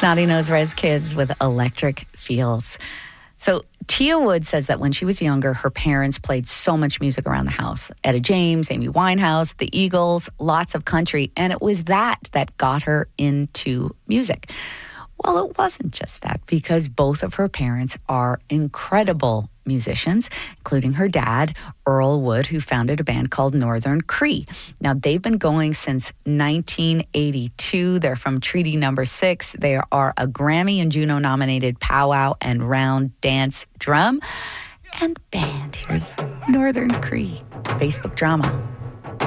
Snotty Nose Rez Kids with Electric Feels. So Tia Wood says that when she was younger, her parents played so much music around the house. Etta James, Amy Winehouse, the Eagles, lots of country. And it was that got her into music. Well, it wasn't just that, because both of her parents are incredible musicians, including her dad, Earl Wood, who founded a band called Northern Cree. Now, they've been going since 1982. They're from Treaty Number 6. They are a Grammy and Juno-nominated powwow and round dance drum and band. Here's Northern Cree, Facebook Drama.